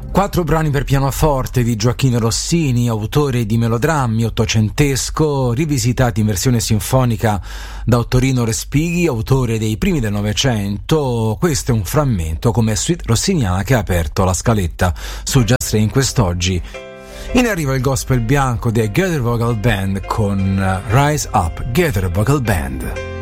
4 brani per pianoforte di Gioachino Rossini, autore di melodrammi ottocentesco, rivisitati in versione sinfonica da Ottorino Respighi, autore dei primi del Novecento. Questo è un frammento come suite rossiniana che ha aperto la scaletta su Just Rain quest'oggi. In arrivo il gospel bianco dei Gather Vocal Band con Rise Up Gather Vocal Band.